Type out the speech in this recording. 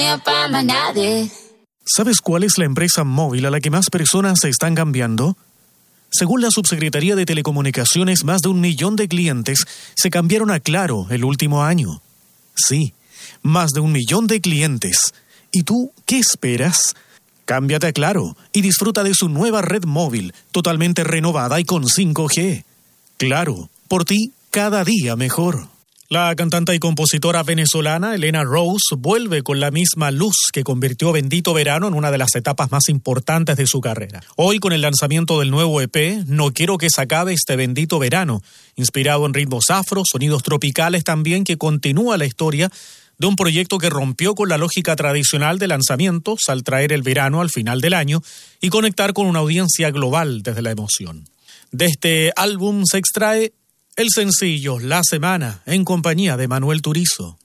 para más nadie. ¿Sabes cuál es la empresa móvil a la que más personas se están cambiando? Según la Subsecretaría de Telecomunicaciones, más de 1 millón de clientes se cambiaron a Claro el último año. Sí, más de 1 millón de clientes. ¿Y tú qué esperas? Cámbiate a Claro y disfruta de su nueva red móvil, totalmente renovada y con 5G. Claro, por ti, cada día mejor. La cantante y compositora venezolana Elena Rose vuelve con la misma luz que convirtió Bendito Verano en una de las etapas más importantes de su carrera. Hoy, con el lanzamiento del nuevo EP, No quiero que se acabe este bendito verano, inspirado en ritmos afro, sonidos tropicales también, que continúa la historia de un proyecto que rompió con la lógica tradicional de lanzamientos al traer el verano al final del año y conectar con una audiencia global desde la emoción. De este álbum se extrae el sencillo La Semana, en compañía de Manuel Turizo.